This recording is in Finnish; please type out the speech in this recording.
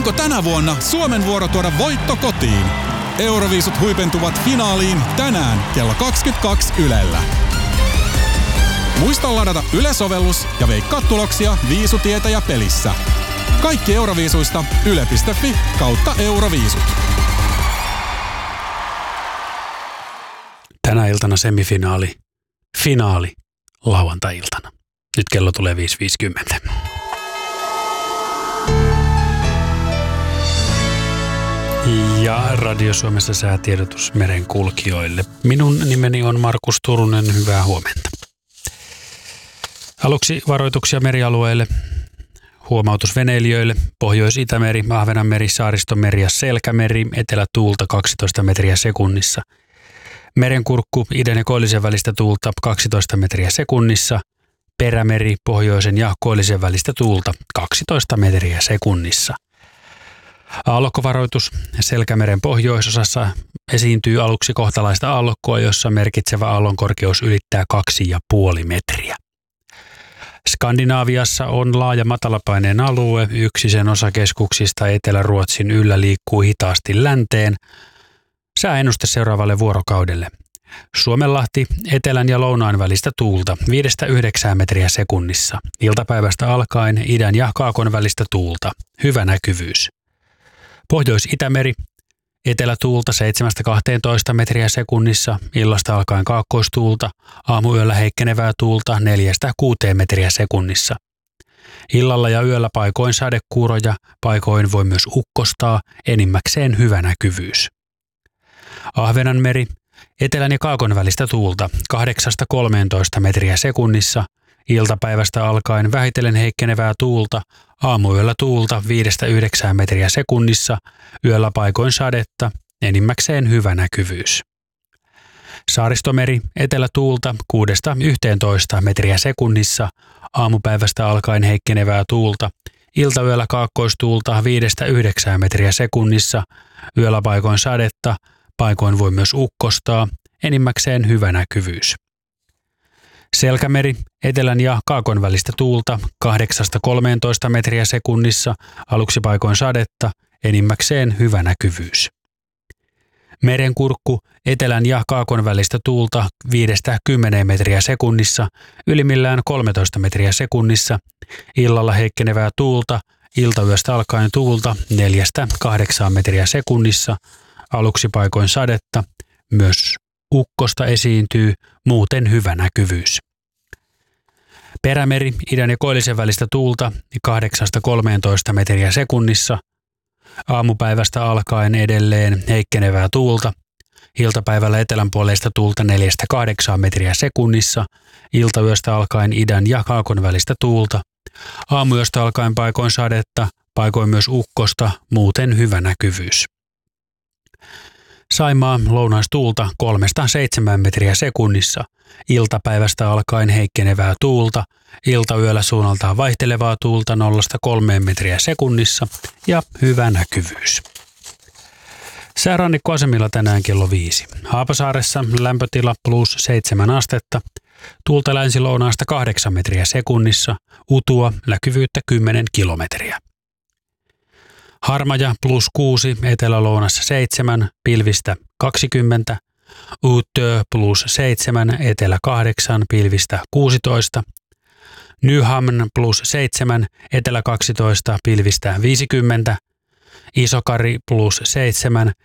Onko tänä vuonna Suomen vuoro tuoda voitto kotiin? Euroviisut huipentuvat finaaliin tänään kello 22 Ylellä. Muista ladata Yle-sovellus ja veikkaa tuloksia Viisutietäjä pelissä. Kaikki Euroviisuista yle.fi/Euroviisut. Tänä iltana semifinaali, finaali lauantai-iltana. Nyt kello tulee 5.50. Ja Radio Suomessa säätiedotus merenkulkijoille. Minun nimeni on Markus Turunen, hyvää huomenta. Aluksi varoituksia merialueille, huomautus veneilijöille, Pohjois-Itämeri, Ahvenanmeri, Saaristomeri ja Selkämeri, etelätuulta 12 metriä sekunnissa. Merenkurkku, idän ja koillisen välistä tuulta 12 metriä sekunnissa. Perämeri, pohjoisen ja koillisen välistä tuulta 12 metriä sekunnissa. Aallokkovaroitus. Selkämeren pohjoisosassa esiintyy aluksi kohtalaista aallokkoa, jossa merkitsevä aallonkorkeus ylittää 2,5 metriä. Skandinaaviassa on laaja matalapaineen alue. Yksi sen osakeskuksista Etelä-Ruotsin yllä liikkuu hitaasti länteen. Sääennuste seuraavalle vuorokaudelle. Suomenlahti, etelän ja lounaan välistä tuulta 5-9 metriä sekunnissa. Iltapäivästä alkaen idän ja kaakon välistä tuulta. Hyvä näkyvyys. Pohjois-Itämeri, etelätuulta 7-12 metriä sekunnissa. Illasta alkaen kaakkoistuulta. Aamuyöllä heikkenevää tuulta 4-6 metriä sekunnissa. Illalla ja yöllä paikoin sadekuuroja, paikoin voi myös ukkostaa, enimmäkseen hyvä näkyvyys. Ahvenanmeri, etelän ja kaakon välistä tuulta 8-13 metriä sekunnissa. Iltapäivästä alkaen vähitellen heikkenevää tuulta, aamuyöllä tuulta 5-9 metriä sekunnissa, yöllä paikoin sadetta, enimmäkseen hyvä näkyvyys. Saaristomeri, etelätuulta 6-11 metriä sekunnissa, aamupäivästä alkaen heikkenevää tuulta, iltayöllä kaakkoistuulta 5-9 metriä sekunnissa, yöllä paikoin sadetta, paikoin voi myös ukkostaa, enimmäkseen hyvä näkyvyys. Selkämeri, etelän ja kaakon välistä tuulta 8-13 metriä sekunnissa, aluksi paikoin sadetta, enimmäkseen hyvä näkyvyys. Merenkurkku, etelän ja kaakon välistä tuulta 5-10 metriä sekunnissa, ylimmillään 13 metriä sekunnissa, illalla heikkenevää tuulta, iltayöstä alkaen tuulta 4-8 metriä sekunnissa, aluksi paikoin sadetta, myös ukkosta esiintyy, muuten hyvä näkyvyys. Perämeri, idän ja koillisen välistä tuulta 8-13 metriä sekunnissa, aamupäivästä alkaen edelleen heikkenevää tuulta, iltapäivällä etelänpuoleista tuulta 4-8 metriä sekunnissa, iltayöstä alkaen idän ja kaakon välistä tuulta, aamuyöstä alkaen paikoin sadetta, paikoin myös ukkosta, muuten hyvä näkyvyys. Saimaa, lounaistuulta 3-7 metriä sekunnissa, iltapäivästä alkaen heikkenevää tuulta, iltayöllä suunnaltaan vaihtelevaa tuulta 0-3 metriä sekunnissa ja hyvä näkyvyys. Säärannikkoasemilla tänään kello 5. Haapasaaressa lämpötila +7 astetta, tuulta länsi-lounaasta 8 metriä sekunnissa, utua näkyvyyttä 10 kilometriä. Harmaja +6, etelä-lounassa 7, pilvistä 20, Uutö +7, etelä 8, pilvistä 16, Nyhamn +7, etelä 12, pilvistä 50, Isokari +7,